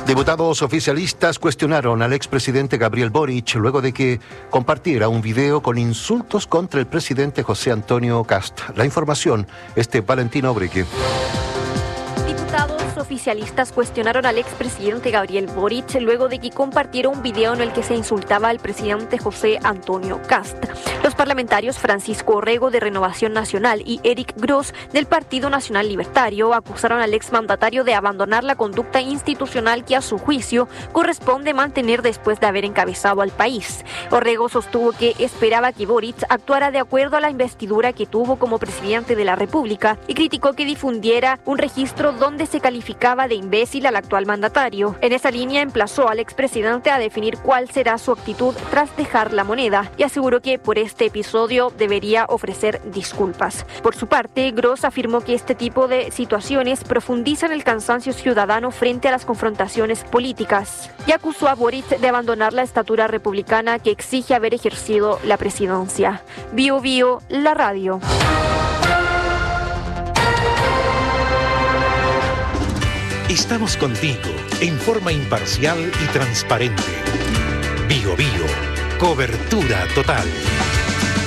Diputados oficialistas cuestionaron al expresidente Gabriel Boric luego de que compartiera un video con insultos contra el presidente José Antonio Kast. La información es de Valentina Obreque. Diputados oficialistas cuestionaron al expresidente Gabriel Boric luego de que compartiera un video en el que se insultaba al presidente José Antonio Kast. Los parlamentarios Francisco Orrego de Renovación Nacional y Eric Gross del Partido Nacional Libertario acusaron al exmandatario de abandonar la conducta institucional que a su juicio corresponde mantener después de haber encabezado al país. Orrego sostuvo que esperaba que Boric actuara de acuerdo a la investidura que tuvo como presidente de la República y criticó que difundiera un registro donde se calificaba de imbécil al actual mandatario. En esa línea emplazó al expresidente a definir cuál será su actitud tras dejar la moneda y aseguró que por este episodio debería ofrecer disculpas. Por su parte, Gross afirmó que este tipo de situaciones profundizan el cansancio ciudadano frente a las confrontaciones políticas y acusó a Boric de abandonar la estatura republicana que exige haber ejercido la presidencia. Bio Bio, la radio. Estamos contigo en forma imparcial y transparente. Bio Bio, cobertura total.